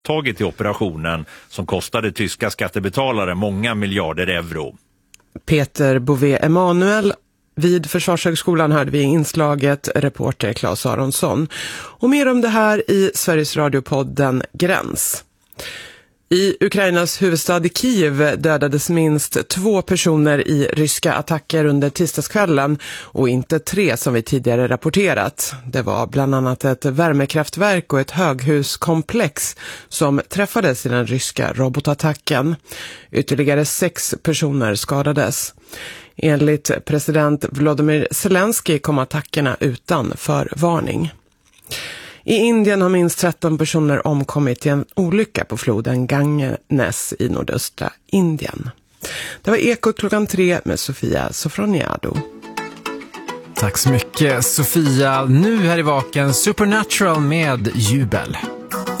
deltagit i operationen som kostade tyska skattebetalare många miljarder euro. Peter Bové-Emanuel. Vid Försvarshögskolan hörde vi inslaget reporter Claes Aronsson. Och mer om det här i Sveriges radiopodden Gräns. I Ukrainas huvudstad Kiev dödades minst 2 personer i ryska attacker under tisdagskvällen och inte 3 som vi tidigare rapporterat. Det var bland annat ett värmekraftverk och ett höghuskomplex som träffades i den ryska robotattacken. Ytterligare 6 personer skadades. Enligt president Volodymyr Zelensky kom attackerna utan förvarning. I Indien har minst 13 personer omkommit i en olycka på floden Ganges i nordöstra Indien. Det var Ekot klockan 3 med Sofia Sofroniado. Tack så mycket Sofia. Nu här i vaken Supernatural med Jubel.